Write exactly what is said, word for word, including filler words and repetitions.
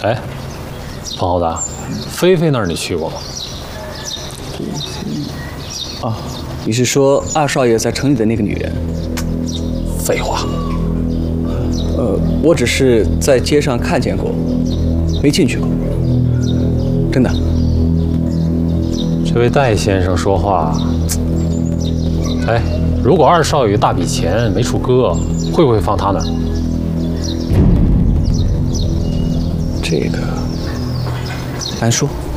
哎，彭浩达，菲菲那儿你去过吗？ 啊，你是说二少爷在城里的那个女人？ 废话。 呃，我只是在街上看见过，没进去过。真的。 这位戴先生说话，哎，如果二少爷有大笔钱没处搁，会不会放他那儿？ 这个难说。